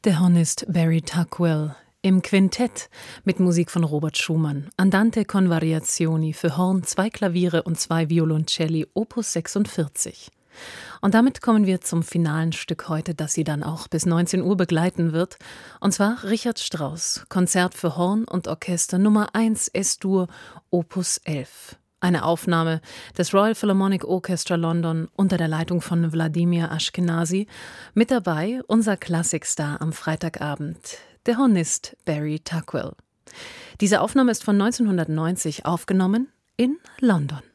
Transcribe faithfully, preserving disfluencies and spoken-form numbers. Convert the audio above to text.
Der Hornist Barry Tuckwell im Quintett mit Musik von Robert Schumann, Andante con Variazioni für Horn, zwei Klaviere und zwei Violoncelli, Opus sechsundvierzig. Und damit kommen wir zum finalen Stück heute, das Sie dann auch bis neunzehn Uhr begleiten wird, und zwar Richard Strauss, Konzert für Horn und Orchester Nummer eins Es-Dur, Opus elf. Eine Aufnahme des Royal Philharmonic Orchestra London unter der Leitung von Wladimir Ashkenazy. Mit dabei unser Klassikstar am Freitagabend, der Hornist Barry Tuckwell. Diese Aufnahme ist von neunzehnhundertneunzig aufgenommen in London.